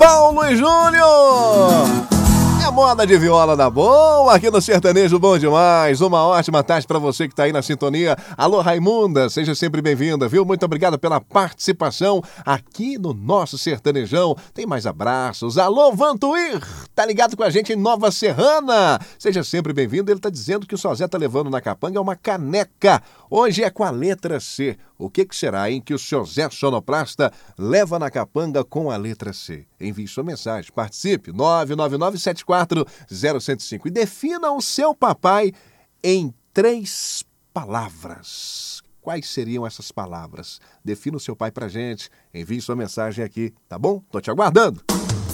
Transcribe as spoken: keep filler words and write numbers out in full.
Paulo e Júnior. É moda de viola da boa, aqui no Sertanejo Bom Demais. Uma ótima tarde pra você que tá aí na sintonia. Alô, Raimunda, seja sempre bem-vinda, viu? Muito obrigado pela participação aqui no nosso Sertanejão. Tem mais abraços. Alô, Vantuir, tá ligado com a gente em Nova Serrana? Seja sempre bem-vindo. Ele tá dizendo que o Sozé tá levando na capanga uma caneca. Hoje é com a letra C. O que, que será, hein, que o seu Zé Sonoplasta leva na capanga com a letra C? Envie sua mensagem, participe, nove nove nove sete quatro zero zero cinco e defina o seu papai em três palavras. Quais seriam essas palavras? Defina o seu pai pra gente, envie sua mensagem aqui, tá bom? Tô te aguardando.